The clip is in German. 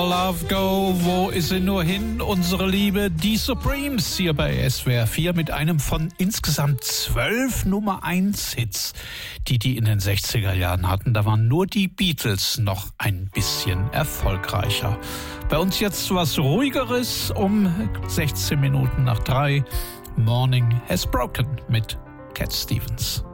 Love Go, wo ist sie nur hin, unsere Liebe? Die Supremes hier bei SWR 4 mit einem von insgesamt 12 Nummer 1 Hits, die in den 60er Jahren hatten. Da waren nur die Beatles noch ein bisschen erfolgreicher. Bei uns jetzt was Ruhigeres um 16 Minuten nach 3. Morning Has Broken mit Cat Stevens.